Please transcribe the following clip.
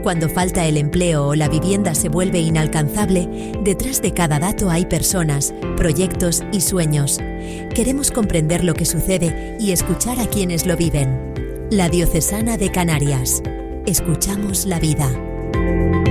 Cuando falta el empleo o la vivienda se vuelve inalcanzable, detrás de cada dato hay personas, proyectos y sueños. Queremos comprender lo que sucede y escuchar a quienes lo viven. La Diocesana de Canarias. Escuchamos la vida.